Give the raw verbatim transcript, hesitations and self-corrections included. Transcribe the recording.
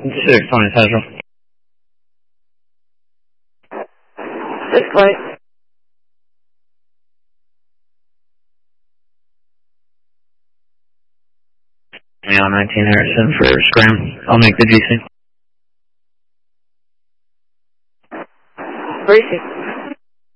six twenty Central. six twenty. Yeah, nineteen Harrison for scram. I'll make the G C. Briefing.